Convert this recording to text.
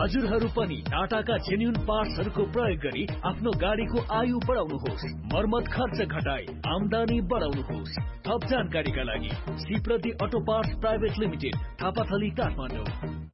हजुरहरू पनि टाटाका जेन्युन पार्ट्सहरूको प्रयोग गरी आफ्नो गाडीको आयु बढाउनुहोस्, मर्मत खर्च घटाई आमदानी बढाउनुहोस्। थप जानकारीका लागि श्रीप्रति auto parts private limited, Thapathali, Kathmandu.